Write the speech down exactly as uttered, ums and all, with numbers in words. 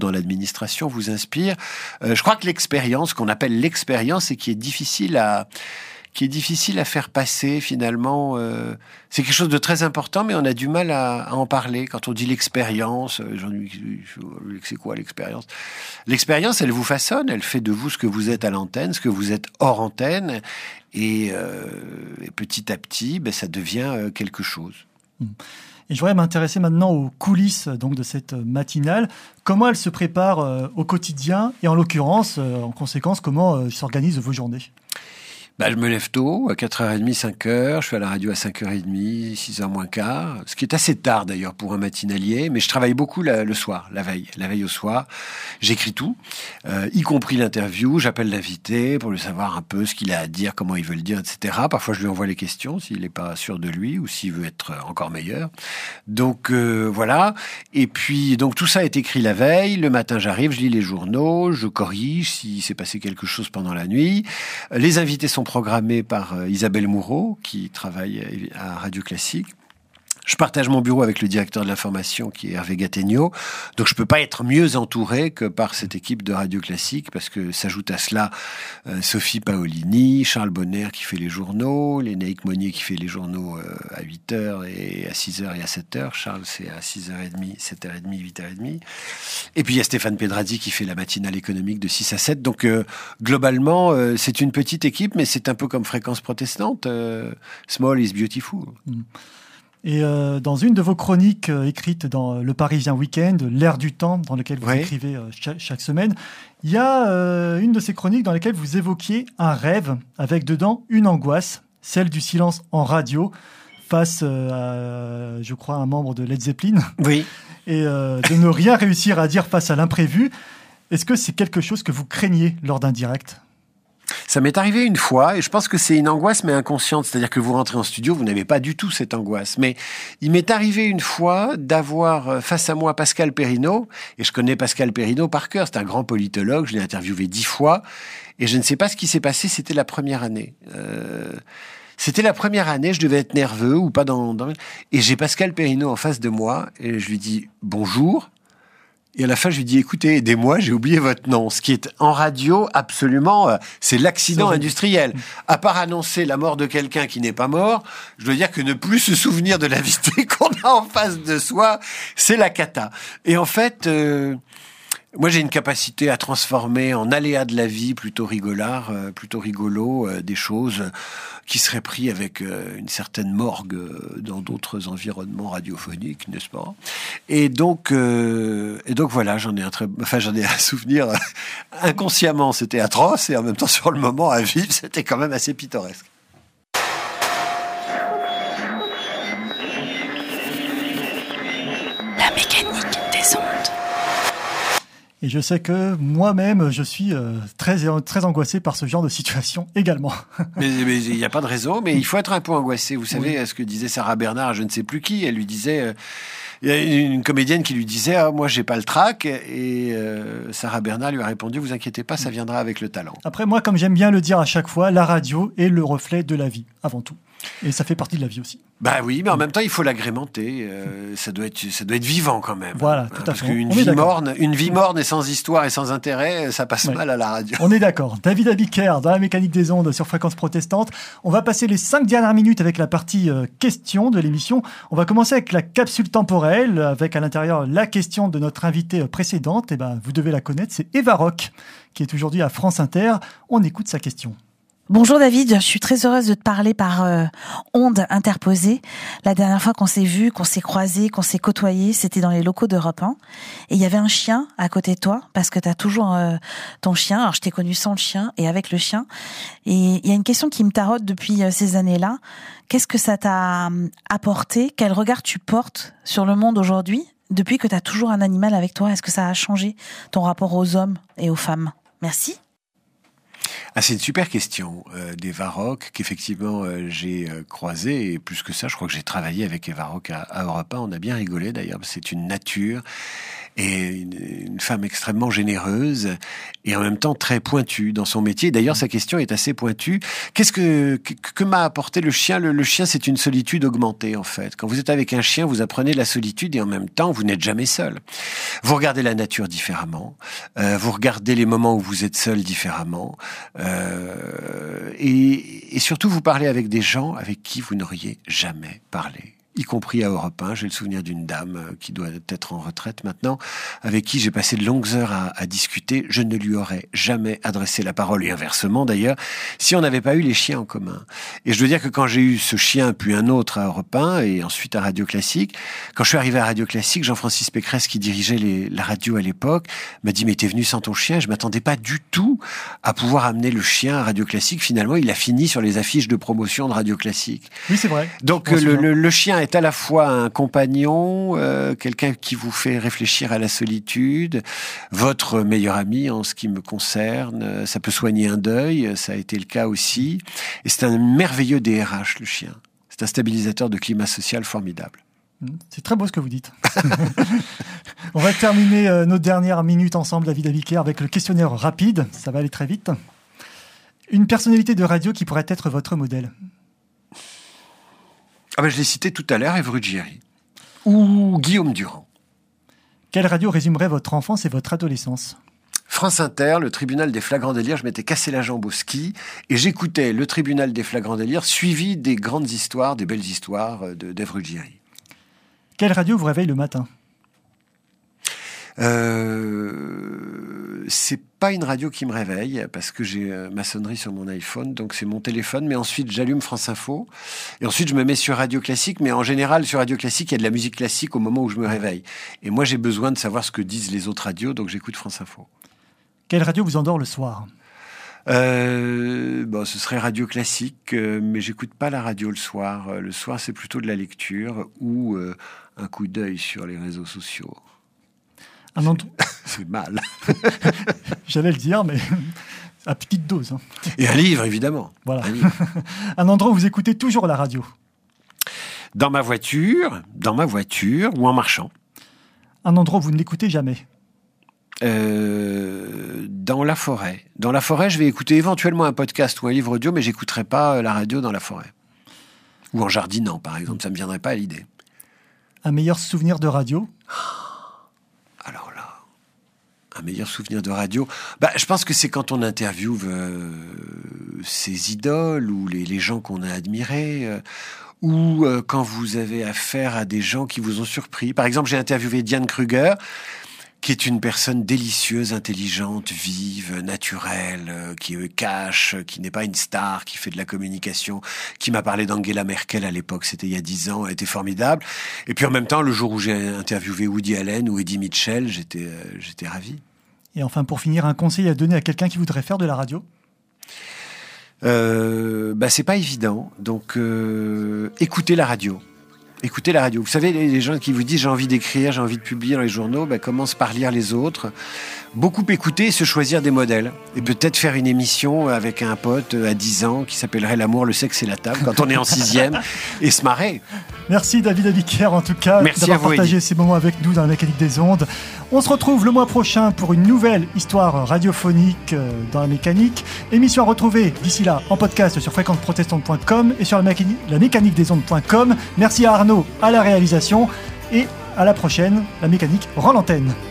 dans l'administration vous inspire. Euh, je crois que l'expérience, qu'on appelle l'expérience, et qui est difficile à qui est difficile à faire passer finalement. Euh, c'est quelque chose de très important, mais on a du mal à, à en parler. Quand on dit l'expérience, euh, j'en c'est quoi l'expérience ? L'expérience, elle vous façonne, elle fait de vous ce que vous êtes à l'antenne, ce que vous êtes hors antenne, et, euh, et petit à petit, ben, ça devient euh, quelque chose. Et je voudrais m'intéresser maintenant aux coulisses donc, de cette matinale. Comment elle se prépare euh, au quotidien, et en l'occurrence, euh, en conséquence, comment euh, s'organisent vos journées ? Bah, je me lève tôt, à quatre heures trente, cinq heures. Je suis à la radio à cinq heures trente, six heures moins quart. Ce qui est assez tard d'ailleurs pour un matinalier. Mais je travaille beaucoup la, le soir, la veille. La veille au soir. J'écris tout, euh, y compris l'interview. J'appelle l'invité pour lui savoir un peu ce qu'il a à dire, comment il veut le dire, et cetera. Parfois, je lui envoie les questions s'il n'est pas sûr de lui ou s'il veut être encore meilleur. Donc, euh, voilà. Et puis, donc tout ça est écrit la veille. Le matin, j'arrive, je lis les journaux, je corrige s'il s'est passé quelque chose pendant la nuit. Les invités sont programmé par euh, Isabelle Moureau, qui travaille à Radio Classique. Je partage mon bureau avec le directeur de l'information, qui est Hervé Gattegno. Donc, je peux pas être mieux entouré que par cette équipe de Radio Classique, parce que s'ajoute à cela euh, Sophie Paolini, Charles Bonner qui fait les journaux, Lénaïque Monnier qui fait les journaux euh, à huit heures et à six heures et à sept heures. Charles, c'est à six heures trente, sept heures trente, huit heures trente. Et puis, il y a Stéphane Pedrazi qui fait la matinale économique de six à sept. Donc, euh, globalement, euh, c'est une petite équipe, mais c'est un peu comme Fréquence Protestante. Euh, small is beautiful. Mmh. Et euh, dans une de vos chroniques euh, écrites dans Le Parisien Week-end, L'air du temps, dans lequel vous ouais. écrivez euh, chaque, chaque semaine, il y a euh, une de ces chroniques dans lesquelles vous évoquiez un rêve avec dedans une angoisse, celle du silence en radio, face euh, à, je crois, un membre de Led Zeppelin. Oui. Et euh, de ne rien réussir à dire face à l'imprévu. Est-ce que c'est quelque chose que vous craignez lors d'un direct ? Ça m'est arrivé une fois, et je pense que c'est une angoisse, mais inconsciente. C'est-à-dire que vous rentrez en studio, vous n'avez pas du tout cette angoisse. Mais il m'est arrivé une fois d'avoir face à moi Pascal Perrineau, et je connais Pascal Perrineau par cœur. C'est un grand politologue, je l'ai interviewé dix fois, et je ne sais pas ce qui s'est passé, c'était la première année. Euh... C'était la première année, je devais être nerveux ou pas dans, dans... Et j'ai Pascal Perrineau en face de moi, et je lui dis « Bonjour ». Et à la fin, je lui dis, écoutez, aidez-moi, j'ai oublié votre nom. Ce qui est en radio, absolument, euh, c'est l'accident c'est industriel. À part annoncer la mort de quelqu'un qui n'est pas mort, je dois dire que ne plus se souvenir de l'invité qu'on a en face de soi, c'est la cata. Et en fait, euh, moi, j'ai une capacité à transformer en aléas de la vie plutôt rigolard, euh, plutôt rigolo, euh, des choses qui seraient prises avec euh, une certaine morgue euh, dans d'autres environnements radiophoniques, n'est-ce pas ? Et donc, euh, et donc voilà, j'en ai un très, enfin j'en ai un souvenir euh, inconsciemment, c'était atroce, et en même temps sur le moment à vivre, c'était quand même assez pittoresque. La mécanique des ondes. Et je sais que moi-même, je suis euh, très, très angoissé par ce genre de situation également. Mais il n'y a pas de raison, mais il faut être un peu angoissé. Vous savez oui. ce que disait Sarah Bernard, je ne sais plus qui, elle lui disait... Il euh, y a une comédienne qui lui disait ah, « Moi, j'ai pas le trac », et euh, Sarah Bernard lui a répondu « Vous inquiétez pas, ça viendra avec le talent ». Après, moi, comme j'aime bien le dire à chaque fois, la radio est le reflet de la vie, avant tout. Et ça fait partie de la vie aussi. Bah oui, mais en même temps, il faut l'agrémenter. Euh, ça doit être, ça doit être vivant quand même. Voilà, tout hein, à parce fait. qu'une vie morne, une vie morne et sans histoire et sans intérêt, ça passe ouais. mal à la radio. On est d'accord. David Abiker, dans la mécanique des ondes sur Fréquence Protestante. On va passer les cinq dernières minutes avec la partie euh, question de l'émission. On va commencer avec la capsule temporelle, avec à l'intérieur la question de notre invitée précédente. Et ben, vous devez la connaître, c'est Eva Rock, qui est aujourd'hui à France Inter. On écoute sa question. Bonjour David, je suis très heureuse de te parler par euh, onde interposée. La dernière fois qu'on s'est vu, qu'on s'est croisé, qu'on s'est côtoyé, c'était dans les locaux d'Europe un. Et il y avait un chien à côté de toi, parce que tu as toujours euh, ton chien. Alors je t'ai connu sans le chien et avec le chien. Et il y a une question qui me taraude depuis euh, ces années-là. Qu'est-ce que ça t'a apporté ? Quel regard tu portes sur le monde aujourd'hui, depuis que tu as toujours un animal avec toi ? Est-ce que ça a changé ton rapport aux hommes et aux femmes ? Merci. Ah, c'est une super question euh, d'Eva Rock qu'effectivement euh, j'ai euh, croisée, et plus que ça, je crois que j'ai travaillé avec Eva Rock à, à Europe un. On a bien rigolé d'ailleurs, c'est une nature. et une, une femme extrêmement généreuse et en même temps très pointue dans son métier. D'ailleurs, sa question est assez pointue. Qu'est-ce que, que, que m'a apporté le chien? le, le chien, c'est une solitude augmentée, en fait. Quand vous êtes avec un chien, vous apprenez la solitude et en même temps, vous n'êtes jamais seul. Vous regardez la nature différemment. Euh, vous regardez les moments où vous êtes seul différemment. Euh, et, et surtout, vous parlez avec des gens avec qui vous n'auriez jamais parlé. Y compris à Europe un. J'ai le souvenir d'une dame qui doit être en retraite maintenant, avec qui j'ai passé de longues heures à, à discuter. Je ne lui aurais jamais adressé la parole, et inversement d'ailleurs, si on n'avait pas eu les chiens en commun. Et je dois dire que quand j'ai eu ce chien, puis un autre à Europe un, et ensuite à Radio Classique, quand je suis arrivé à Radio Classique, Jean-Francis Pécresse, qui dirigeait les, la radio à l'époque, m'a dit « Mais t'es venu sans ton chien ?» Je m'attendais pas du tout à pouvoir amener le chien à Radio Classique. Finalement, il a fini sur les affiches de promotion de Radio Classique. Oui, c'est vrai. Donc le, le, le chien est à la fois un compagnon, euh, quelqu'un qui vous fait réfléchir à la solitude, votre meilleur ami en ce qui me concerne. Ça peut soigner un deuil, ça a été le cas aussi. Et c'est un merveilleux D R H, le chien. C'est un stabilisateur de climat social formidable. C'est très beau ce que vous dites. On va terminer euh, nos dernières minutes ensemble, David Abiker, avec le questionnaire rapide. Ça va aller très vite. Une personnalité de radio qui pourrait être votre modèle? Ah ben, je l'ai cité tout à l'heure, Ève Ruggieri. Ou Guillaume Durand. Quelle radio résumerait votre enfance et votre adolescence? France Inter, le tribunal des flagrants délires. Je m'étais cassé la jambe au ski et j'écoutais le tribunal des flagrants délires suivi des grandes histoires, des belles histoires de d'Ève Ruggieri. Quelle radio vous réveille le matin? Euh, c'est pas une radio qui me réveille parce que j'ai ma sonnerie sur mon iPhone, donc c'est mon téléphone. Mais ensuite, j'allume France Info et ensuite je me mets sur Radio Classique. Mais en général, sur Radio Classique, il y a de la musique classique au moment où je me réveille. Et moi, j'ai besoin de savoir ce que disent les autres radios, donc j'écoute France Info. Quelle radio vous endort le soir? Euh, bon, ce serait Radio Classique, euh, mais j'écoute pas la radio le soir. Le soir, c'est plutôt de la lecture ou euh, un coup d'œil sur les réseaux sociaux. Un endroit... C'est mal. J'allais le dire, mais à petite dose. Hein. Et un livre, évidemment. Voilà. Un, livre. Un endroit où vous écoutez toujours la radio? Dans ma voiture, dans ma voiture ou en marchant. Un endroit où vous ne l'écoutez jamais? Euh, dans la forêt. Dans la forêt, je vais écouter éventuellement un podcast ou un livre audio, mais j'écouterai pas la radio dans la forêt. Ou en jardinant, par exemple, ça me viendrait pas à l'idée. Un meilleur souvenir de radio? Alors là, un meilleur souvenir de radio, bah, je pense que c'est quand on interviewe euh, ses idoles ou les, les gens qu'on a admirés, euh, ou euh, quand vous avez affaire à des gens qui vous ont surpris. Par exemple, j'ai interviewé Diane Kruger, qui est une personne délicieuse, intelligente, vive, naturelle, euh, qui est cash, qui n'est pas une star, qui fait de la communication, qui m'a parlé d'Angela Merkel à l'époque, c'était il y a dix ans, elle était formidable. Et puis en même temps, le jour où j'ai interviewé Woody Allen ou Eddie Mitchell, j'étais, euh, j'étais ravi. Et enfin, pour finir, un conseil à donner à quelqu'un qui voudrait faire de la radio? euh, bah, c'est pas évident, donc euh, écoutez la radio. Écoutez la radio. Vous savez, les gens qui vous disent « j'ai envie d'écrire, j'ai envie de publier dans les journaux ben, », commencent par lire les autres. Beaucoup écouter et se choisir des modèles. Et peut-être faire une émission avec un pote à dix ans qui s'appellerait « L'amour, le sexe et la table » quand on est en sixième et se marrer. Merci David Abiker en tout cas Merci d'avoir à vous, partagé Eddie. ces moments avec nous dans la mécanique des ondes. On se retrouve le mois prochain pour une nouvelle histoire radiophonique dans la mécanique. Émission à retrouver d'ici là en podcast sur fréquence protestante point com et sur la mécanique, la mécanique des ondes point com. Merci à Arnaud à la réalisation et à la prochaine. La mécanique rend l'antenne.